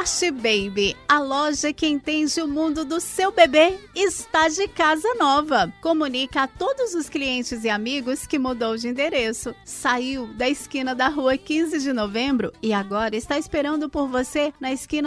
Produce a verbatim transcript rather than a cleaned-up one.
Fast Baby, a loja que entende o mundo do seu bebê, está de casa nova. Comunica a todos os clientes e amigos que mudou de endereço. Saiu da esquina da rua quinze de novembro e agora está esperando por você na esquina